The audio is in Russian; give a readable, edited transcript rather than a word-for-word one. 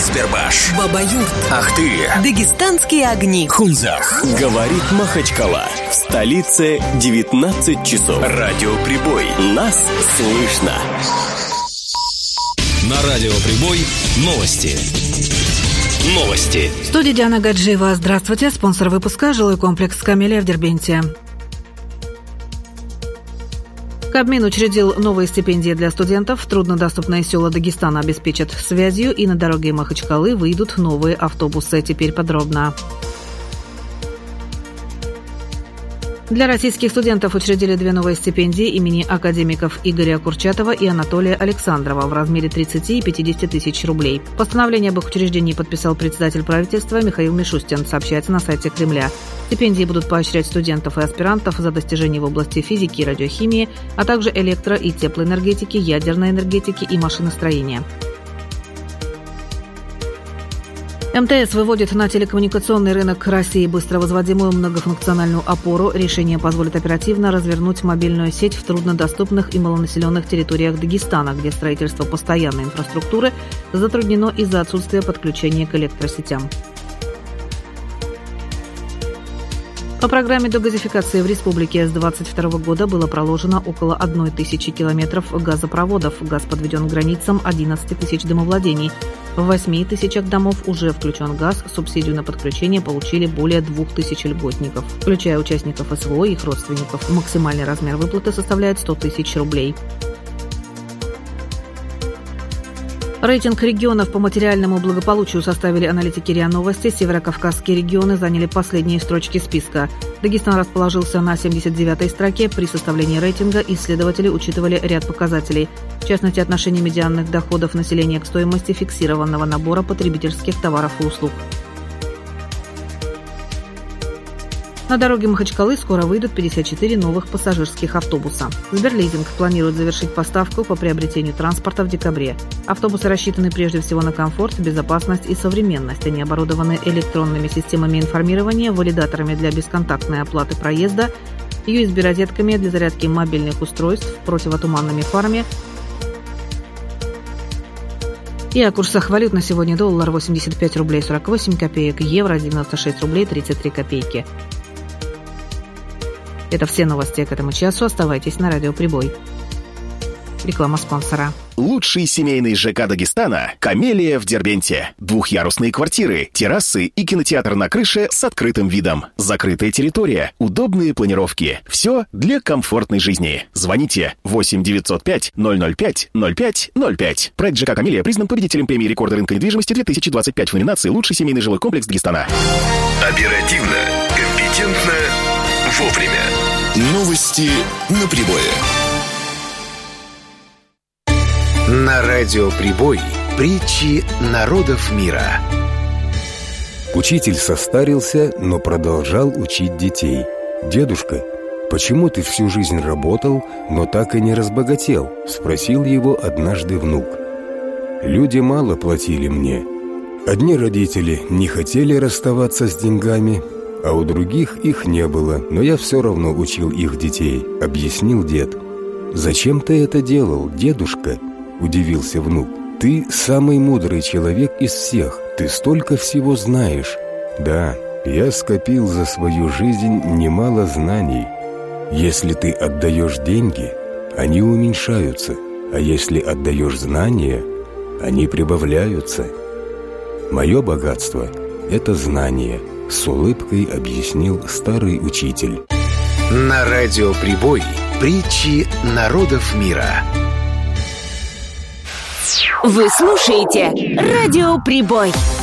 Избербаш, Бабаюрт, Ахты, Дагестанские огни, Хунзах. Говорит Махачкала. В столице 19 часов. Радиоприбой. Нас слышно. На Радиоприбой новости. Новости. В студии Диана Гаджиева. Здравствуйте. Спонсор выпуска — жилой комплекс «Камелия» в Дербенте. Кабмин учредил новые стипендии для студентов. Труднодоступные села Дагестана обеспечат связью, и на дороге Махачкалы выйдут новые автобусы. Теперь подробно. Для российских студентов учредили 2 новые стипендии имени академиков Игоря Курчатова и Анатолия Александрова в размере 30 и 50 тысяч рублей. Постановление об их учреждении подписал председатель правительства Михаил Мишустин, сообщается на сайте Кремля. Стипендии будут поощрять студентов и аспирантов за достижения в области физики и радиохимии, а также электро- и теплоэнергетики, ядерной энергетики и машиностроения. МТС выводит на телекоммуникационный рынок России быстровозводимую многофункциональную опору. Решение позволит оперативно развернуть мобильную сеть в труднодоступных и малонаселенных территориях Дагестана, где строительство постоянной инфраструктуры затруднено из-за отсутствия подключения к электросетям. По программе дегазификации в республике с 2022 года было проложено около 1000 километров газопроводов. Газ подведен к границам 11 тысяч домовладений. В 8 тысячах домов уже включен газ. Субсидию на подключение получили более 2000 льготников, включая участников СВО и их родственников. Максимальный размер выплаты составляет 100 тысяч рублей. Рейтинг регионов по материальному благополучию составили аналитики РИА Новости. Северокавказские регионы заняли последние строчки списка. Дагестан расположился на 79-й строке. При составлении рейтинга исследователи учитывали ряд показателей. В частности, отношение медианных доходов населения к стоимости фиксированного набора потребительских товаров и услуг. На дороге Махачкалы скоро выйдут 54 новых пассажирских автобуса. Сберлизинг планирует завершить поставку по приобретению транспорта в декабре. Автобусы рассчитаны прежде всего на комфорт, безопасность и современность. Они оборудованы электронными системами информирования, валидаторами для бесконтактной оплаты проезда, USB-розетками для зарядки мобильных устройств, противотуманными фарами. И о курсах валют на сегодня: доллар 85 рублей 48 копеек, евро 96 рублей 33 копейки. Это все новости к этому часу. Оставайтесь на Радиоприбой. Реклама спонсора. Лучший семейный ЖК Дагестана — «Камелия» в Дербенте. Двухъярусные квартиры, террасы и кинотеатр на крыше с открытым видом. Закрытая территория, удобные планировки. Все для комфортной жизни. Звоните 8 905 005 05 05. Проект ЖК «Камелия» признан победителем премии рекорда рынка недвижимости 2025 в номинации «Лучший семейный жилой комплекс Дагестана». Оперативно, компетентно, вовремя. Новости на прибое. На Радиоприбой притчи народов мира. Учитель состарился, но продолжал учить детей. «Дедушка, почему ты всю жизнь работал, но так и не разбогател?» — спросил его однажды внук. «Люди мало платили мне. Одни родители не хотели расставаться с деньгами, а у других их не было, но я все равно учил их детей», — объяснил дед. «Зачем ты это делал, дедушка?» — удивился внук. «Ты самый мудрый человек из всех. Ты столько всего знаешь». «Да, я скопил за свою жизнь немало знаний. Если ты отдаешь деньги, они уменьшаются, а если отдаешь знания, они прибавляются. Мое богатство — это знание», — с улыбкой объяснил старый учитель. На Радиоприбой притчи народов мира. Вы слушаете Радиоприбой.